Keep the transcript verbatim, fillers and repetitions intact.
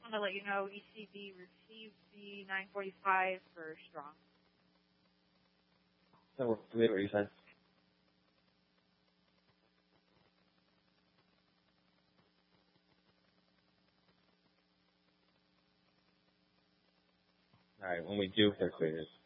want to let you know E C B received the nine forty-five for Strong. So, wait, what you said? All right, when we do, they're cleared.